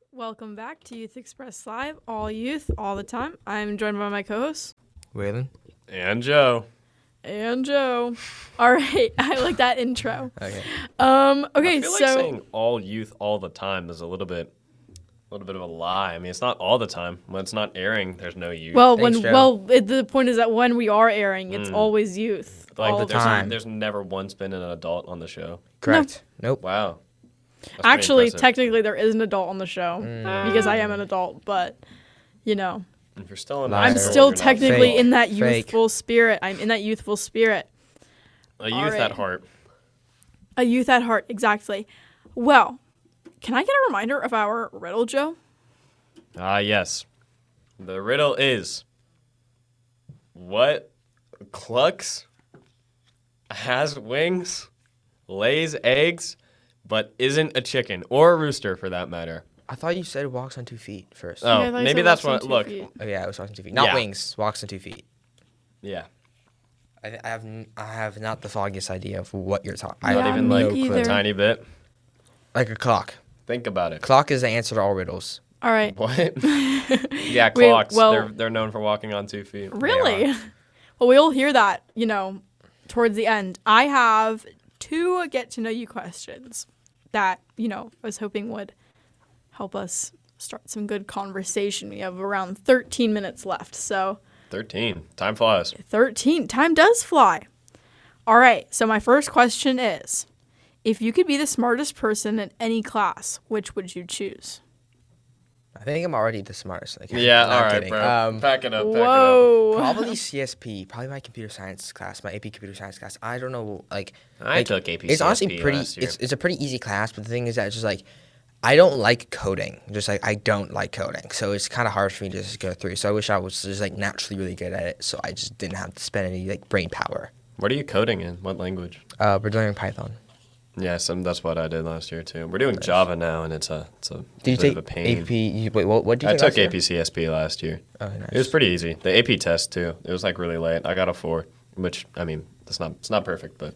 Welcome back to Youth Express Live, all youth, all the time. I'm joined by my co-hosts. Waylon. And Joe. And Joe. All right, I like that intro. Okay. Okay, I feel like saying all youth all the time is a little bit of a lie. I mean, it's not all the time. When it's not airing, there's no youth. well, Thanks, when Joe. the point is that when we are airing, it's always youth. like all the there's, time. there's never once been an adult on the show. Correct. Nope. Wow. That's pretty Actually, impressive. technically, there is an adult on the show because I am an adult, but you know, If you're still in Liar. high I'm school, still you're not technically adult. in that Fake. youthful spirit. I'm in that youthful spirit. A youth Alright. at heart. A youth at heart, exactly. Well, can I get a reminder of our riddle, Joe? Yes. The riddle is, what clucks, has wings, lays eggs, but isn't a chicken or a rooster for that matter? I thought you said walks on 2 feet first. Oh, Yeah, I thought you maybe said that's walks on what. 2 Look, feet. Oh, yeah, it was walks on 2 feet. Not Yeah. wings. Walks on 2 feet. yeah. I have not the foggiest idea of what you're talking. Yeah, Not even me like either. a tiny bit. Like a clock. Think about it. Clock is the answer to all riddles. All right. What? Yeah, Wait, clocks. well- they're known for walking on 2 feet. Really? Well, we'll hear that, towards the end. I have 2 get to know you questions that, I was hoping would help us start some good conversation. We have around 13 minutes left. So 13. Time flies. 13. Time does fly. All right. So my first question is, if you could be the smartest person in any class, which would you choose? I think I'm already the smartest. Like, Yeah, no, all I'm right, kidding. bro. Pack it up. Whoa. Probably CSP. Probably my computer science class, my AP computer science class. I don't know. I took AP It's honestly CSP pretty. last year. It's a pretty easy class, but the thing is that it's just like I don't like coding. Just like I don't like coding, so it's kind of hard for me to just go through. So I wish I was just like naturally really good at it, so I just didn't have to spend any like brain power. What are you coding in? What language? We're doing Python. Yes, that's what I did last year too. We're doing Java now, and it's a Did you bit take of a pain. AP? Wait, what did you I take took last year? AP CSP last year. Oh, nice. It was pretty easy. The AP test too. It was like really late. I got a 4, which I mean, it's not perfect, but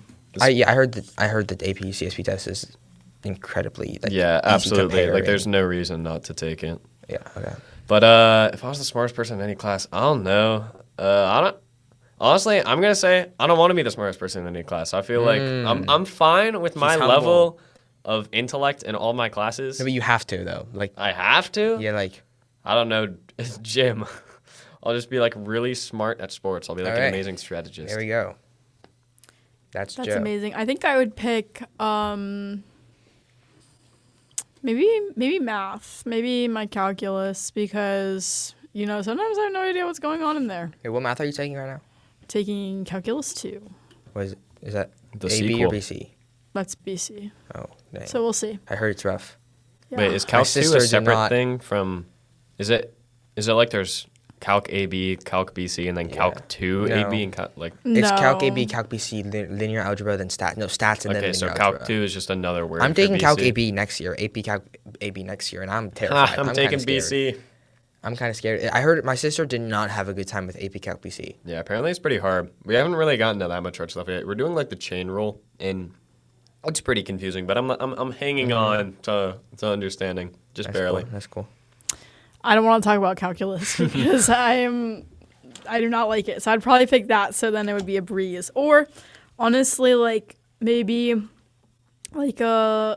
I heard that AP CSP test is incredibly like yeah, easy absolutely. comparing. Like there's no reason not to take it. Yeah. Okay. But if I was the smartest person in any class, I don't know. I don't. Honestly, I'm gonna say I don't want to be the smartest person in any class. I feel like I'm fine with my humble. level of intellect in all my classes. No, but you have to though. Like I have to. yeah, like I don't know, gym. I'll just be like really smart at sports. I'll be like All an right. amazing strategist. there we go. That's That's Joe. amazing. I think I would pick maybe math, maybe my calculus, because sometimes I have no idea what's going on in there. Hey, what math are you taking right now? Taking calculus 2. What is it? Is that The AB sequel. or BC? That's BC. Oh, dang. So we'll see. I heard it's rough. Yeah. Wait, is My Calc 2 sister a did separate not- thing from? Is it like there's Calc AB, Calc BC, and then Yeah. Calc 2 No. AB and like? It's Calc No. AB, Calc BC, linear algebra, then stats, and then Okay, linear so algebra. Calc 2 is just another word. I'm for taking Calc BC. AB next year, AP Calc AB next year, and I'm terrified. I'm kinda taking scared. BC. I'm kind of scared. I heard my sister did not have a good time with AP Calc BC. Yeah, apparently it's pretty hard. We haven't really gotten to that much hard stuff yet. We're doing like the chain rule, and it's pretty confusing. But I'm hanging on to understanding just That's barely. Cool. That's cool. I don't want to talk about calculus because I do not like it. So I'd probably pick that. So then it would be a breeze. Or honestly, like maybe like a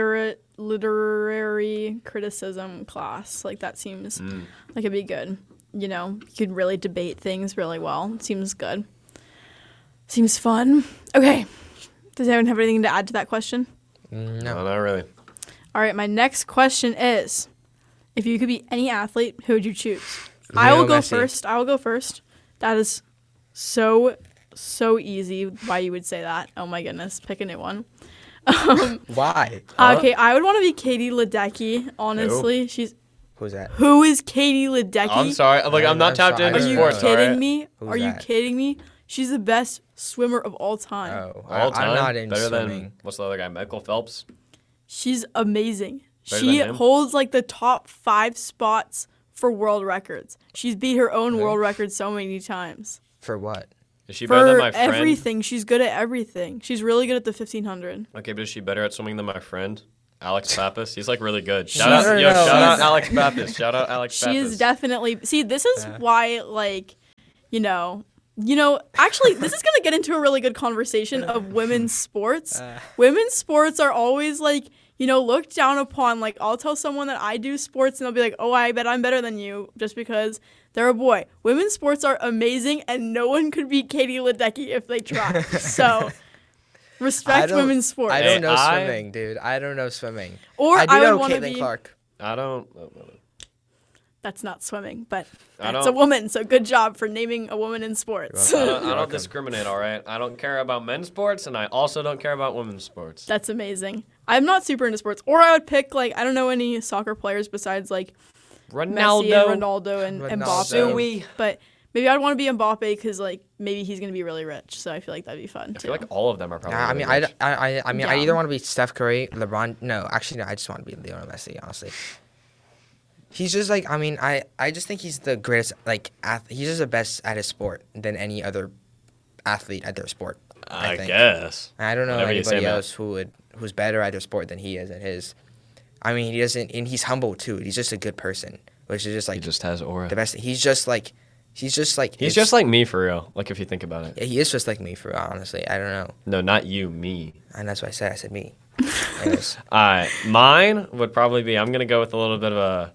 literary criticism class. Like that seems like it'd be good. You could really debate things really well. It seems good. Seems fun. Okay. Does anyone have anything to add to that question? No, No. not really. All right. My next question is, if you could be any athlete, who would you choose? I will Lionel go Messi. first. I will go first. That is so easy why you would say that. Oh my goodness. Pick a new one. Why? Okay, I would want to be Katie Ledecky, honestly. Who's that? Who is Katie Ledecky? I'm sorry. Like I'm not tapped sorry. into Are you sports. kidding alright? me? Who's Are you that? kidding me? She's the best swimmer of all time. Oh, All time. I'm not in Better swimming. than what's the other guy? Michael Phelps. She's amazing. Better She than him? holds like the top 5 spots for world records. She's beat her own world record so many times. For what? Is she better than For my friend? everything. She's good at everything. She's really good at the 1500. Okay, but is she better at swimming than my friend? Alex Pappas. He's like really good. Shout out Alex Pappas. Shout out Alex Pappas. She is definitely. See, this is why, like, actually, this is gonna get into a really good conversation of women's sports. Women's sports are always like, looked down upon. Like, I'll tell someone that I do sports, and they'll be like, "Oh, I bet I'm better than you," just because they're a boy. Women's sports are amazing, and no one could beat Katie Ledecky if they tried. So. Respect women's sports. I don't know swimming, dude. I don't know swimming. Or I do I would know want to Caitlin be. Clark. I don't. That's not swimming, but I that's don't- a woman. So good job for naming a woman in sports. I don't welcome. discriminate, all right? I don't care about men's sports, and I also don't care about women's sports. That's amazing. I'm not super into sports. Or I would pick, like, I don't know any soccer players besides, like, Messi and Ronaldo and Ronaldo. Mbappe. But maybe I'd want to be Mbappe because, like, maybe he's going to be really rich. So I feel like that'd be fun, I too. feel like all of them are probably. Nah, I mean, really rich. I Yeah. either want to be Steph Curry, LeBron. No, actually, no. I just want to be Lionel Messi. Honestly, he's just like. I mean, I just think he's the greatest. Like, he's just the best at his sport than any other athlete at their sport. I think. guess. I don't know Whatever you say, anybody man. else who's better at their sport than he is at his. I mean, he doesn't, and he's humble too. He's just a good person, which is just like He just has aura. the best. He's just like He's just like me for real. Like if you think about it. Yeah, he is just like me for real, honestly. I don't know, No, not you, me. and that's what I said. I said me. Anyways. Mine would probably be. I'm gonna go with a little bit of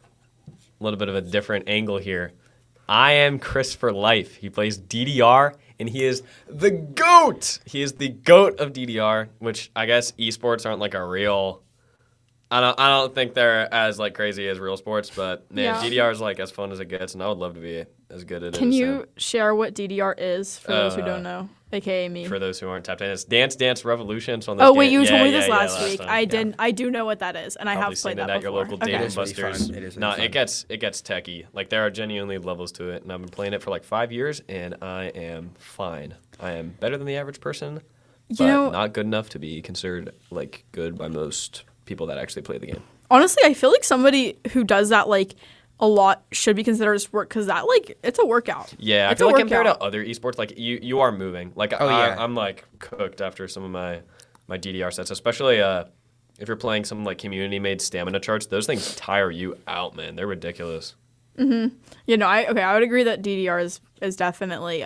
a different angle here. I am Chris for life. He plays DDR, and he is the GOAT. He is the GOAT of DDR, which I guess esports aren't like a real. I don't think they're as like crazy as real sports, but man, Yeah. DDR is like as fun as it gets, and I would love to be as good at it. Can as you him. share what DDR is for those who don't know, aka me? For those who aren't tapped in, it's Dance Dance Revolution. So on Oh this wait, you told me yeah, this yeah, last week. time. I didn't. I do know what that is, and I Probably have played seen that it at your before. local Okay. Dave It is really Busters. fun. It is really No, fun. it gets techie. Like there are genuinely levels to it, and I've been playing it for like 5 years, and I am fine. I am better than the average person, but not good enough to be considered like good by most people that actually play the game. Honestly, I feel like somebody who does that like a lot should be considered a sport because that like it's a workout. Yeah, I It's feel a like compared to workout. other esports, like you are moving. Like Oh, yeah. I'm like cooked after some of my DDR sets, especially if you're playing some like community made stamina charts. Those things tire you out, man. They're ridiculous. I would agree that DDR is definitely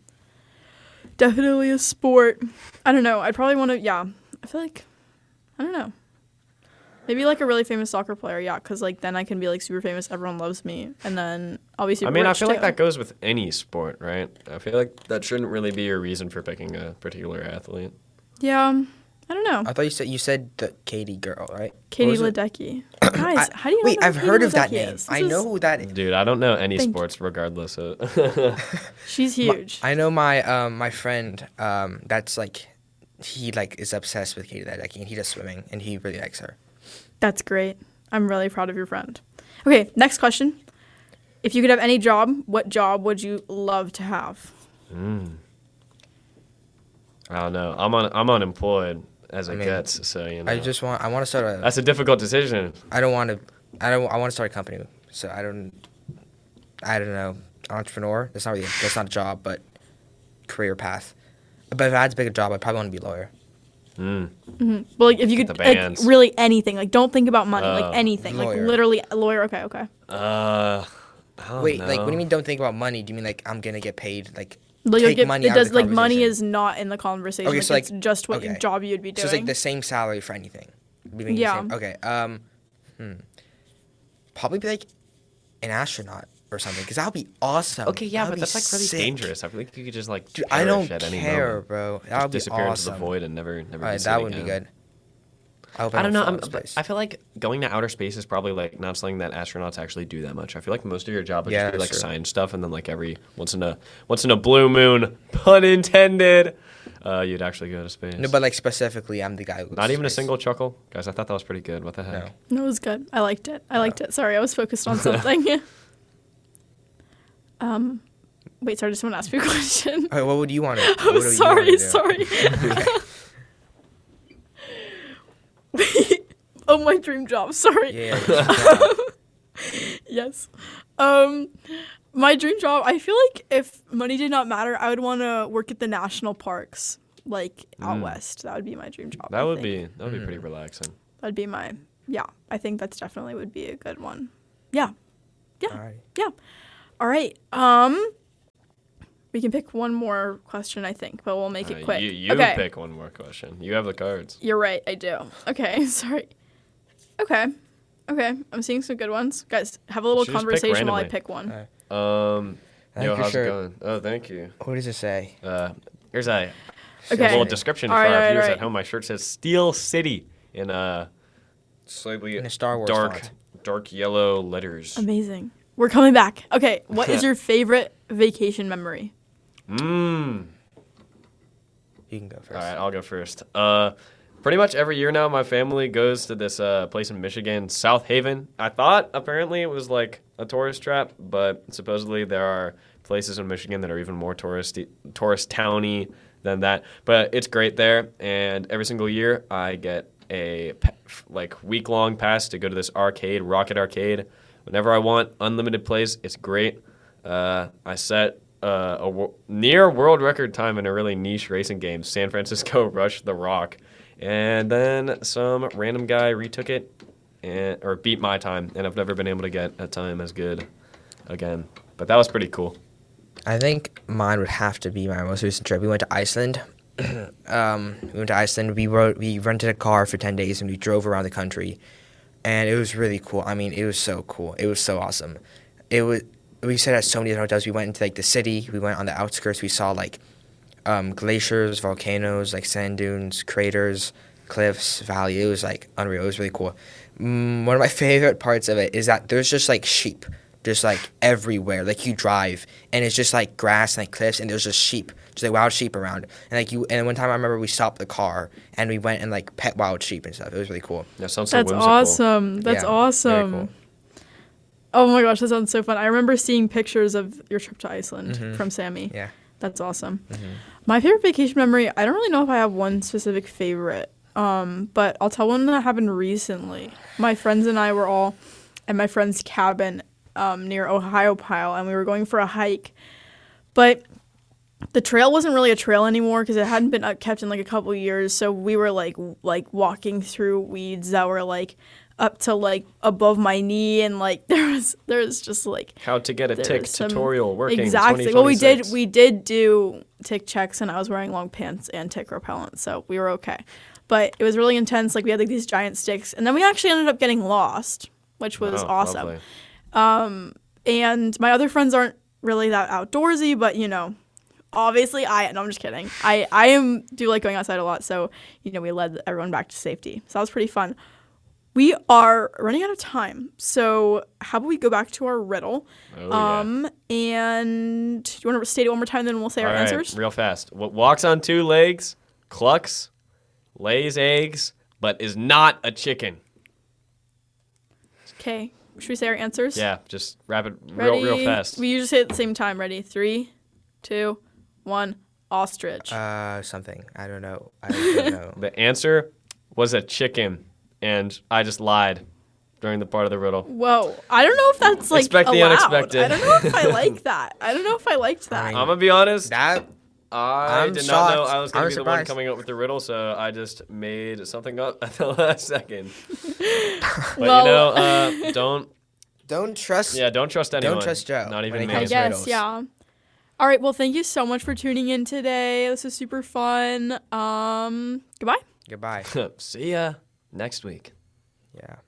definitely a sport. I don't know. I'd probably want to. Yeah, I feel like I don't know. Maybe like a really famous soccer player, yeah, because like then I can be like super famous, everyone loves me, and then I'll be super I mean, I rich, feel like too. that goes with any sport, right? I feel like that shouldn't really be your reason for picking a particular athlete. Yeah, I don't know. I thought you said the Katie girl, right? Katie What was it? Ledecky. Guys, how do you know Wait, who I've Katie heard of that Ledecky name. is? I know who that is. Dude, I don't know any Thank sports regardless of. She's huge. I know my friend that's like he like is obsessed with Katie Ledecky and he does swimming and he really likes her. That's great. I'm really proud of your friend. Okay, next question. If you could have any job, what job would you love to have? I don't know. I'm unemployed as it mean, gets, so you know. I want to start a That's a difficult decision. I want to start a company. So I don't know, entrepreneur. That's not a job, but career path. But if I had to pick a job, I'd probably want to be a lawyer. Well, like if you The could, like bands. really anything, like don't think about money, like anything, like Lawyer. literally a lawyer. Okay. I don't Wait, know. like what do you mean? Don't think about money? Do you mean like I'm gonna get paid? Like Like, take it, money it out does of the like money conversation? is not in the conversation. Okay, Like, so, it's like- just what okay. job you'd be doing. So it's like the same salary for anything. Be making the Yeah. same- Okay. Probably be like an astronaut or something, because that would be awesome. Okay, yeah, That'd but be that's like really sick. dangerous. I feel like you could just like Dude, I perish don't at any care, moment. bro. That Just would be disappear awesome. into the void and never Alright, be seen that would be again. good. I hope I don't know. fall into space. I feel like going to outer space is probably like not something that astronauts actually do that much. I feel like most of your job would Yeah, just be like that's true. science stuff, and then like every once in a blue moon, pun intended, you'd actually go to space. No, but like specifically, I'm the guy who goes Not to even a space. single chuckle, guys. I thought that was pretty good. What the heck? No. No, it was good. I liked it. Sorry, I was focused on something. Wait, sorry, did someone ask me a question? Okay, what would you want to? Oh, sorry. Wait. Oh, my dream job. Sorry. Yeah. Yes. My dream job, I feel like if money did not matter, I would want to work at the national parks, like out west. That would be my dream job. That I would think. be pretty relaxing. That'd be my, yeah, I think that's definitely would be a good one. Yeah. Yeah. All right. Yeah. All right. We can pick one more question, I think, but we'll make it quick. You okay. pick one more question. You have the cards. You're right, I do. Okay, sorry. Okay. I'm seeing some good ones. Guys, have a little Should just pick conversation while I randomly. pick one. All right. Thank Yo, you, how's sir. it going? Oh, thank you. What does it say? Here's a Okay. little description All for right, our all right, viewers all at right. home. My shirt says Steel City in slightly In a Star Wars font. dark yellow letters. Amazing. We're coming back. Okay, what is your favorite vacation memory? You can go first. All right, I'll go first. Pretty much every year now, my family goes to this place in Michigan, South Haven. I thought apparently it was like a tourist trap, but supposedly there are places in Michigan that are even more tourist towny than that. But it's great there, and every single year I get a week-long pass to go to this arcade, Rocket Arcade, whenever I want. Unlimited plays. It's great. I set near world record time in a really niche racing game, San Francisco Rush the Rock. And then some random guy retook it or beat my time, and I've never been able to get a time as good again. But that was pretty cool. I think mine would have to be my most recent trip. We went to Iceland. We rented a car for 10 days, and we drove around the country. And it was really cool. I mean, it was so cool. It was so awesome. We stayed at so many different hotels. We went into, like, the city. We went on the outskirts. We saw, like, glaciers, volcanoes, like sand dunes, craters, cliffs, valley. It was like unreal. It was really cool. One of my favorite parts of it is that there's just like sheep, just like everywhere. Like you drive and it's just like grass and like cliffs, and there's just sheep, just like wild sheep around. And like and one time I remember we stopped the car and we went and like pet wild sheep and stuff. It was really cool. That sounds so That's whimsical. awesome. That's Yeah, awesome. very cool. Oh my gosh, that sounds so fun. I remember seeing pictures of your trip to Iceland from Sammy. Yeah. That's awesome. My favorite vacation memory, I don't really know if I have one specific favorite, but I'll tell one that happened recently. My friends and I were all at my friend's cabin near Ohiopyle, and we were going for a hike. But the trail wasn't really a trail anymore because it hadn't been kept in like a couple years. So we were like walking through weeds that were like up to like above my knee, and like there was just like How to get a there tick was some- tutorial working. Exactly. Well, we 2026. did do tick checks, and I was wearing long pants and tick repellent, so we were okay. But it was really intense. Like we had like these giant sticks, and then we actually ended up getting lost, which was Oh, awesome. lovely. And my other friends aren't really that outdoorsy, but obviously no, I'm just kidding. I do like going outside a lot, so we led everyone back to safety. So that was pretty fun. We are running out of time, so how about we go back to our riddle? Oh, And do you want to state it one more time, then we'll say our All right, answers? real fast. What walks on two legs, clucks, lays eggs, but is not a chicken. Okay. Should we say our answers? Yeah, just wrap it Ready? real fast. We usually say it at the same time. Ready? 3, 2, 1. Ostrich. Something. I don't know. I don't know. The answer was a chicken, and I just lied during the part of the riddle. Whoa. I don't know if that's like Expect the allowed. unexpected. I don't know if I like that. I don't know if I liked that. I mean, I'm gonna be honest. That I I'm did not know shocked. I was gonna I'm be the one surprised. coming up with the riddle, so I just made something up at the last second. But Well- don't trust. don't trust anyone. Don't trust Joe Not when even it me. I comes guess, riddles. yeah. All right. Well, thank you so much for tuning in today. This was super fun. Goodbye. Goodbye. See ya next week. Yeah.